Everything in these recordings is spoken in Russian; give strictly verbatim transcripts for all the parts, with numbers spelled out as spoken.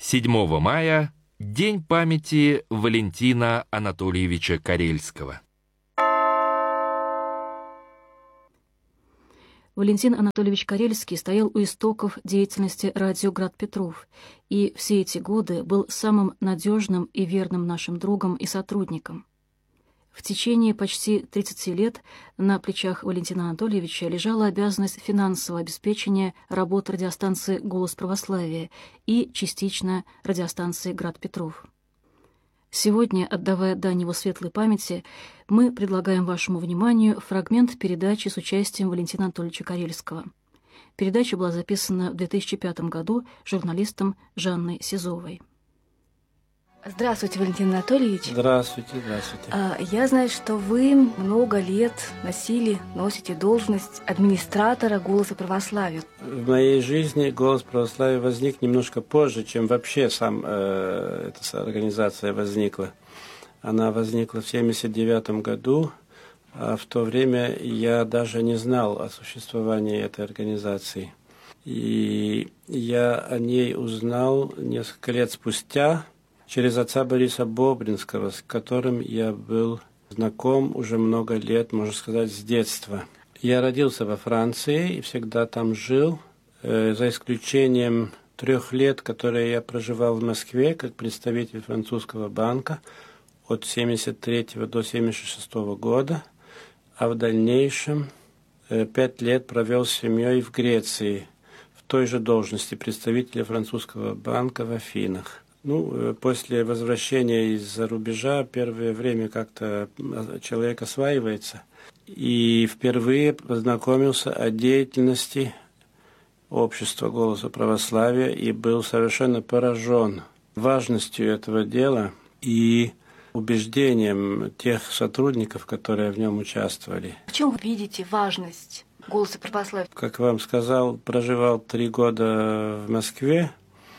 седьмого мая – День памяти Валентина Анатольевича Карельского. Валентин Анатольевич Карельский стоял у истоков деятельности радио «Град Петров» и все эти годы был самым надежным и верным нашим другом и сотрудником. В течение почти тридцати лет на плечах Валентина Анатольевича лежала обязанность финансового обеспечения работы радиостанции «Голос православия» и частично радиостанции «Град Петров». Сегодня, отдавая дань его светлой памяти, мы предлагаем вашему вниманию фрагмент передачи с участием Валентина Анатольевича Карельского. Передача была записана в две тысячи пятом году журналистом Жанной Сизовой. Здравствуйте, Валентин Анатольевич. Здравствуйте, здравствуйте. Я знаю, что вы много лет носили, носите должность администратора «Голоса православия». В моей жизни «Голос православия» возник немножко позже, чем вообще сам э, эта организация возникла. Она возникла в семьдесят девятом году, а в то время я даже не знал о существовании этой организации. И я о ней узнал несколько лет спустя, через отца Бориса Бобринского, с которым я был знаком уже много лет, можно сказать, с детства. Я родился во Франции и всегда там жил, э, за исключением трех лет, которые я проживал в Москве как представитель французского банка от семьдесят третьего до семьдесят шестого года, а в дальнейшем э, пять лет провел с семьей в Греции в той же должности представителя французского банка в Афинах. Ну, после возвращения из-за рубежа первое время как-то человек осваивается. И впервые познакомился о деятельности общества «Голоса православия» и был совершенно поражен важностью этого дела и убеждением тех сотрудников, которые в нем участвовали. В чем вы видите важность «Голоса православия»? Как вам сказал, проживал три года в Москве.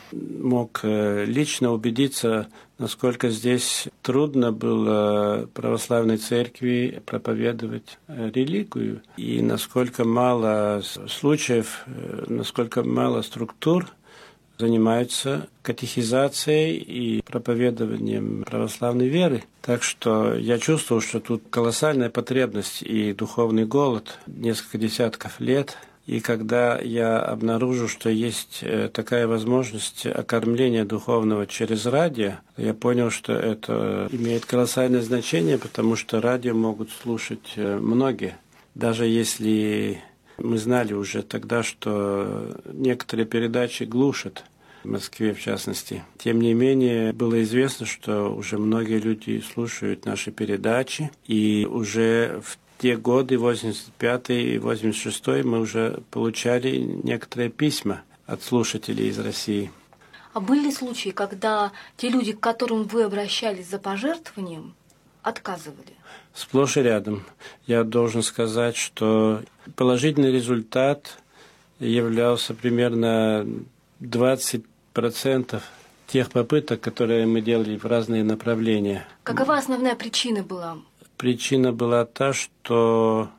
Мог лично убедиться, насколько здесь трудно было православной церкви проповедовать религию, и насколько мало случаев, насколько мало структур занимаются катехизацией и проповедованием православной веры. Так что я чувствовал, что тут колоссальная потребность и духовный голод несколько десятков лет. И когда я обнаружил, что есть такая возможность окормления духовного через радио, я понял, что это имеет колоссальное значение, потому что радио могут слушать многие. Даже если мы знали уже тогда, что некоторые передачи глушат, в Москве в частности. Тем не менее, было известно, что уже многие люди слушают наши передачи, и уже в те годы, восемьдесят пятый и восемьдесят шестой, мы уже получали некоторые письма от слушателей из России. А были случаи, когда те люди, к которым вы обращались за пожертвованием, отказывали? Сплошь и рядом. Я должен сказать, что положительный результат являлся примерно двадцать процентов тех попыток, которые мы делали в разные направления. Какова основная причина была? Причина была та, что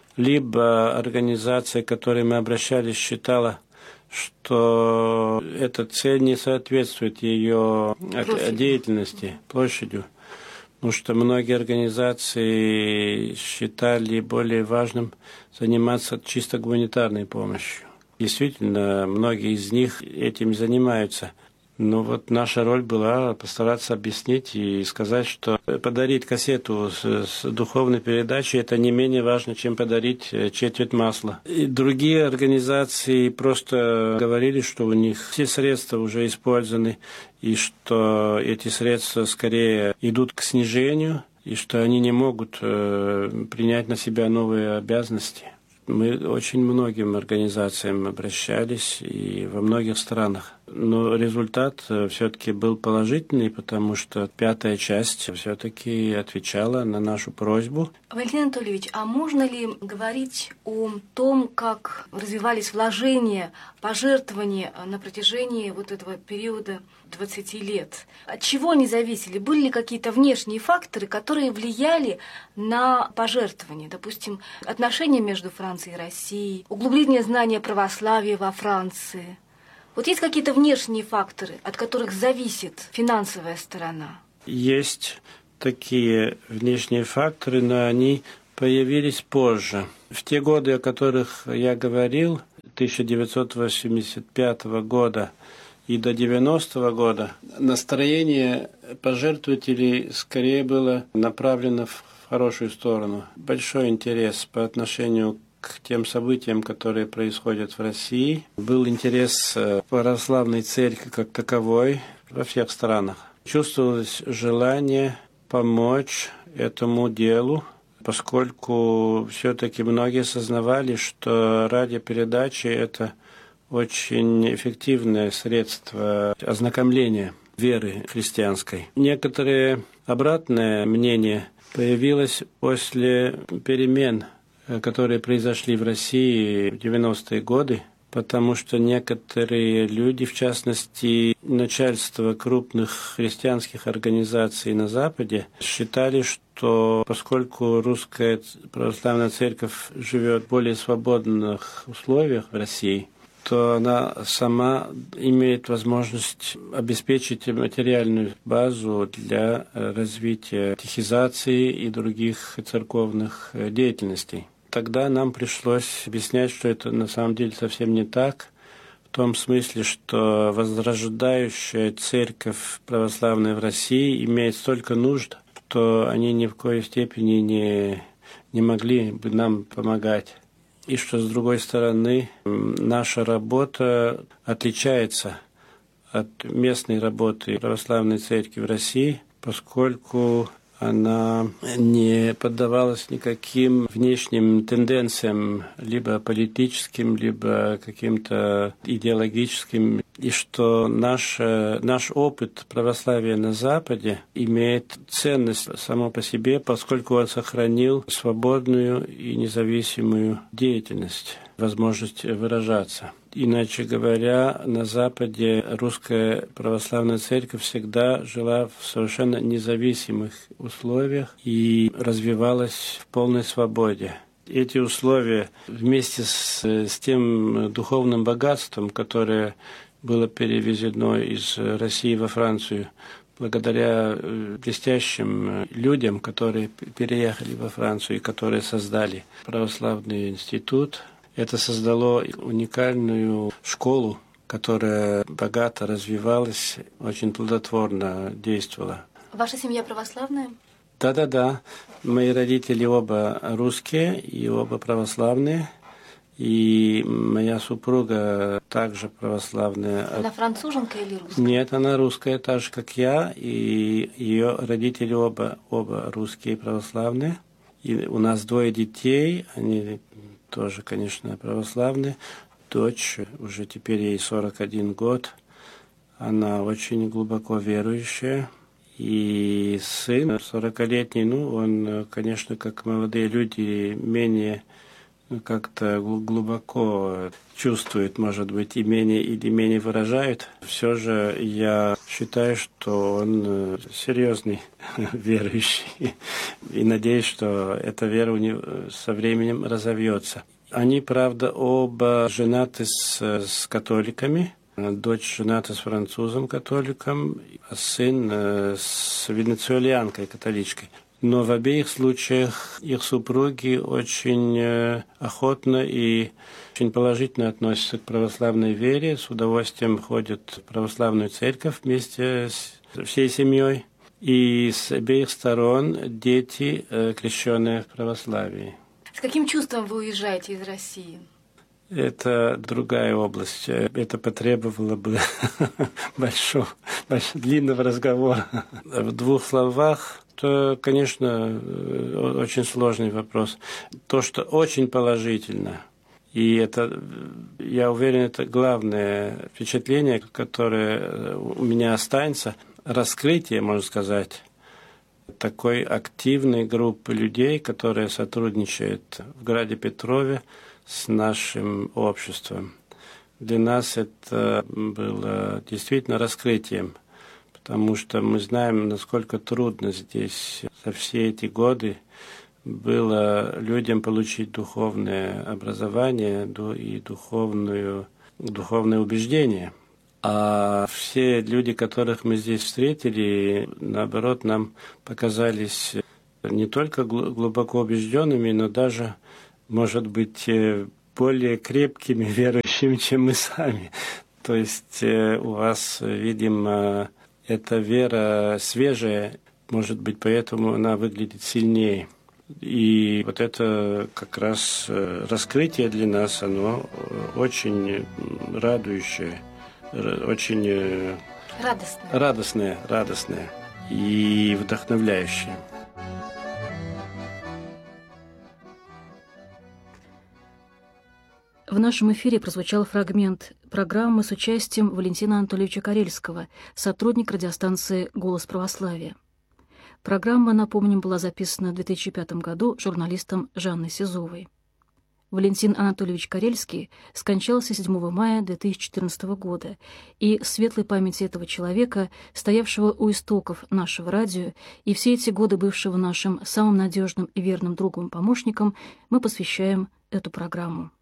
либо организация, к которой мы обращались, считала, что эта цель не соответствует ее Площадь. деятельности, площадью, потому что многие организации считали более важным заниматься чисто гуманитарной помощью. Действительно, многие из них этим занимаются. Но вот наша роль была постараться объяснить и сказать, что подарить кассету с, с духовной передачей – это не менее важно, чем подарить четверть масла. И другие организации просто говорили, что у них все средства уже использованы, и что эти средства скорее идут к снижению, и что они не могут э, принять на себя новые обязанности. Мы очень многим организациям обращались и во многих странах. Но результат все-таки был положительный, потому что пятая часть все-таки отвечала на нашу просьбу. Валентин Анатольевич, а можно ли говорить о том, как развивались вложения, пожертвования на протяжении вот этого периода двадцати лет? От чего они зависели? Были ли какие-то внешние факторы, которые влияли на пожертвования? Допустим, отношения между Францией и Россией, углубление знания православия во Франции. Вот есть какие-то внешние факторы, от которых зависит финансовая сторона? Есть такие внешние факторы, но они появились позже. В те годы, о которых я говорил, тысяча девятьсот восемьдесят пятого года и до девяностого года, настроение пожертвователей скорее было направлено в хорошую сторону. Большой интерес по отношению к тем событиям, которые происходят в России. Был интерес православной церкви как таковой во всех странах. Чувствовалось желание помочь этому делу, поскольку все-таки многие осознавали, что радиопередачи – это очень эффективное средство ознакомления веры христианской. Некоторые обратное мнение появилось после перемен, которые произошли в России в девяностые годы, потому что некоторые люди, в частности, начальство крупных христианских организаций на Западе, считали, что поскольку русская православная церковь живет в более свободных условиях в России, то она сама имеет возможность обеспечить материальную базу для развития катехизации и других церковных деятельностей. Тогда нам пришлось объяснять, что это на самом деле совсем не так, в том смысле, что возрождающая церковь православная в России имеет столько нужд, что они ни в коей степени не, не могли бы нам помогать. И что, с другой стороны, наша работа отличается от местной работы православной церкви в России, поскольку она не поддавалась никаким внешним тенденциям, либо политическим, либо каким-то идеологическим, и что наш, наш опыт православия на Западе имеет ценность само по себе, поскольку он сохранил свободную и независимую деятельность, возможность выражаться. Иначе говоря, на Западе русская православная церковь всегда жила в совершенно независимых условиях и развивалась в полной свободе. Эти условия вместе с, с тем духовным богатством, которое было перевезено из России во Францию, благодаря блестящим людям, которые переехали во Францию и которые создали православный институт, это создало уникальную школу, которая богато развивалась, очень плодотворно действовала. Ваша семья православная? Да-да-да. Мои родители оба русские и оба православные. И моя супруга также православная. Она француженка или русская? Нет, она русская, так же, как я. И ее родители оба, оба русские православные. И у нас двое детей, они тоже, конечно, православные. Дочь, уже теперь ей сорок один год, она очень глубоко верующая. И сын, сорокалетний, ну, он, конечно, как молодые люди, менее как-то глубоко чувствует, может быть, и менее или менее выражает. Все же я считаю, что он серьезный верующий. И надеюсь, что эта вера у него со временем разовьется. Они, правда, оба женаты с, с католиками. Дочь жената с французом-католиком, а сын с венесуэлянкой католичкой. Но в обеих случаях их супруги очень охотно и очень положительно относятся к православной вере, с удовольствием ходят в православную церковь вместе с всей семьей. И с обеих сторон дети, крещенные в православии. С каким чувством вы уезжаете из России? Это другая область. Это потребовало бы большого, большого, длинного разговора. В двух словах, то, конечно, очень сложный вопрос. То, что очень положительно, и это, я уверен, это главное впечатление, которое у меня останется, раскрытие, можно сказать, такой активной группы людей, которая сотрудничает в Граде Петрове с нашим обществом. Для нас это было действительно раскрытием, потому что мы знаем, насколько трудно здесь за все эти годы было людям получить духовное образование и духовную, духовное убеждение. А все люди, которых мы здесь встретили, наоборот, нам показались не только глубоко убежденными, но даже, может быть, более крепкими верующими, чем мы сами. То есть у вас, видимо, эта вера свежая, может быть, поэтому она выглядит сильнее. И вот это как раз раскрытие для нас, оно очень радующее, очень радостное, радостное, радостное и вдохновляющее. В нашем эфире прозвучал фрагмент программы с участием Валентина Анатольевича Карельского, сотрудник радиостанции «Голос православия». Программа, напомним, была записана в две тысячи пятом году журналистом Жанной Сизовой. Валентин Анатольевич Карельский скончался седьмого мая две тысячи четырнадцатого года, и светлой памяти этого человека, стоявшего у истоков нашего радио и все эти годы бывшего нашим самым надежным и верным другом и помощником, мы посвящаем эту программу.